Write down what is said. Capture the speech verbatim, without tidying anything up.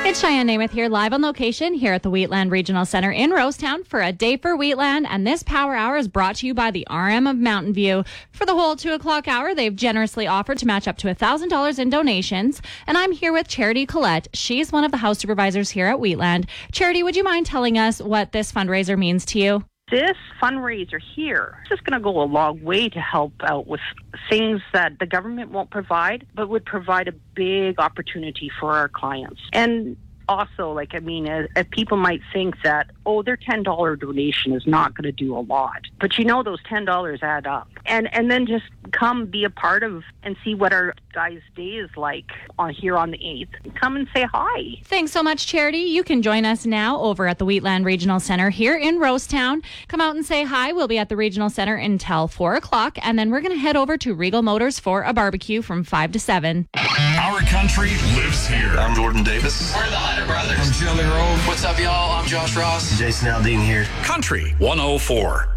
It's Cheyenne Namath here, live on location here at the Wheatland Regional Center in Rosetown for a day for Wheatland. And this Power Hour is brought to you by the R M of Mountain View. For the whole two o'clock hour, they've generously offered to match up to one thousand dollars in donations. And I'm here with Charity Collette. She's one of the house supervisors here at Wheatland. Charity, would you mind telling us what this fundraiser means to you? This fundraiser here is just going to go a long way to help out with things that the government won't provide, but would provide a big opportunity for our clients. And also, like, I mean, uh, uh, people might think that, oh, their ten dollars donation is not going to do a lot. But you know those ten dollars add up. And and then just come be a part of and see what our guys' day is like on here on the eighth. Come and say hi. Thanks so much, Charity. You can join us now over at the Wheatland Regional Center here in Rosetown. Come out and say hi. We'll be at the Regional Center until four o'clock, and then we're going to head over to Regal Motors for a barbecue from five to seven. Our country lives here. I'm Jordan Davis. We're the Hunter Brothers. I'm Jelly Roll. What's up, y'all? I'm Josh Ross. Jason Aldean here. Country one oh four.